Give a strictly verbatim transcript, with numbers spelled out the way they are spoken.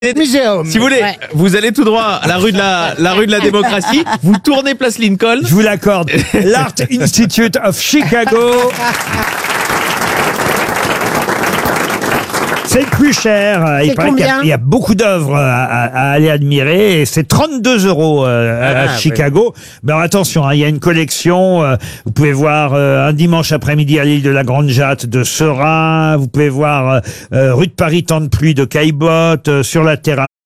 Muséum. Si vous voulez, Ouais. vous allez tout droit à la rue de la, la rue de la démocratie, vous tournez place Lincoln. Je vous l'accorde. L'Art Institute of Chicago. C'est le plus cher. Il C'est paraît qu'il y a- combien il y a beaucoup d'œuvres à, à- à aller admirer. Et c'est trente-deux euros euh, à, à Ah, Chicago. Mais alors attention, hein, il y a une collection. euh, vous pouvez voir euh, un dimanche après-midi à l'île de la Grande Jatte de Seurat. Vous pouvez voir euh, euh, rue de Paris, temps de pluie de Caillebotte, euh, sur la terrasse.